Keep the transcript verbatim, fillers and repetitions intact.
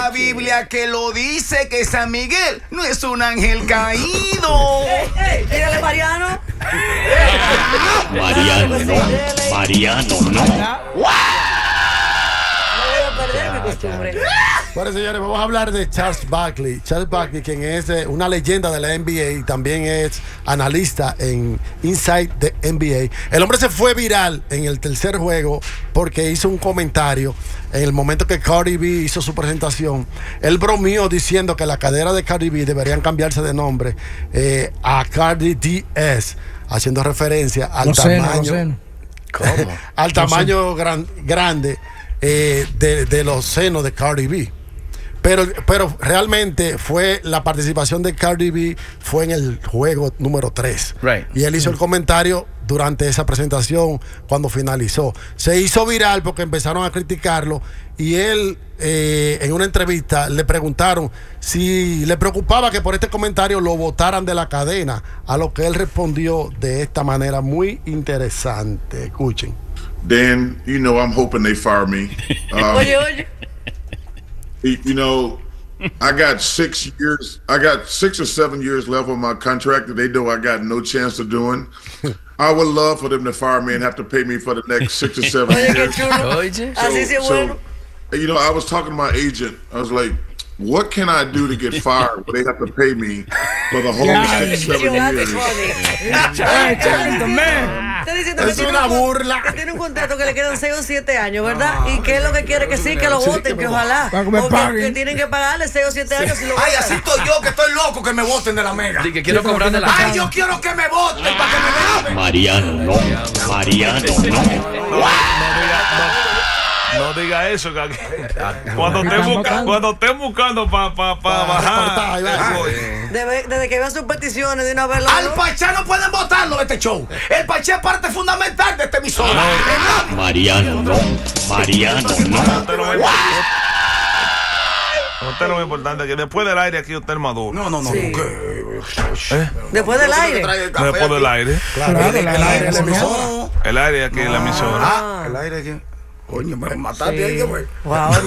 La Biblia que lo dice que San Miguel no es un ángel caído. ¡Ey, ey! Dígale, Mariano. Mariano, no. Mariano, no. Bueno, señores, vamos a hablar de Charles Barkley. Charles Barkley, quien es eh, una leyenda de la N B A y también es analista en Inside the N B A. El hombre se fue viral en el tercer juego porque hizo un comentario en el momento que Cardi B hizo su presentación. Él bromeó diciendo que la cadera de Cardi B deberían cambiarse de nombre eh, a Cardi D S, haciendo referencia al no tamaño, sé, no sé. ¿Cómo? al tamaño gran, grande eh, de, de los senos de Cardi B. Pero, pero realmente fue la participación de Cardi B fue en el juego número tres. Right. Y él hizo el comentario durante esa presentación cuando finalizó. Se hizo viral porque empezaron a criticarlo y él eh, en una entrevista le preguntaron si le preocupaba que por este comentario lo botaran de la cadena, a lo que él respondió de esta manera muy interesante. Escuchen. Dan, you know I'm hoping they fire me. Um, Oye, oye. You know, I got six years, I got six or seven years left on my contract that they know I got no chance of doing. I would love for them to fire me and have to pay me for the next six or seven Oye, qué years. chulo. Oye. Así sí es bueno. So, you know, I was talking to my agent. I was like, what can I do to get fired where they have to pay me for the whole six, seven You have to years? Está diciendo que Es tiene una un- burla. que tiene un contrato que le quedan seis o siete años, ¿verdad? Y que es lo que quiere que sí, que lo voten, que ojalá. Para que me O que- paguen. que tienen que pagarle seis o siete años si lo Ay, votan. así estoy yo, que estoy loco que me voten de la mega. Di que quiero cobrar de la Ay, yo quiero que me voten para que me graben. Mariano, no. Mariano, no. No diga eso, que aquí- cuando estén buscando, cuando estén buscando para pa, pa bajar. Debe- Desde que vean sus peticiones de una vez lo- Al Pachá no pueden votarlo de este show. El Pachá es parte fundamental de esta emisora. Mariano, no. Mariano, no. Usted lo ve- usted lo más importante es que después del aire aquí usted es maduro. No, no, no. Sí. ¿qué? Después del aire. Después del aire. Claro, Claro, el, la- el aire la- de la emisora. No. El aire aquí en la emisora. Ah, el aire que. Coño, me mataste ahí, güey. Wow.